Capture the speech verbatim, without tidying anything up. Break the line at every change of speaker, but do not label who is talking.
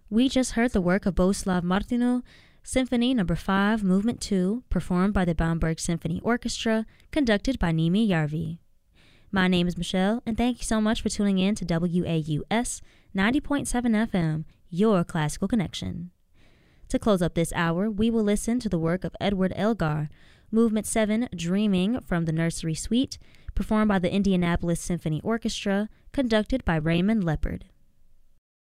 We just heard the work of Bohuslav Martinu, Symphony Number five, Movement two, performed by the Bamberg Symphony Orchestra, conducted by Nimi Yarvi. My name is Michelle, and thank you so much for tuning in to W A U S ninety point seven F M, your classical connection. To close up this hour, we will listen to the work of Edward Elgar, Movement seven, Dreaming, from the Nursery Suite, performed by the Indianapolis Symphony Orchestra, conducted by Raymond Leopard.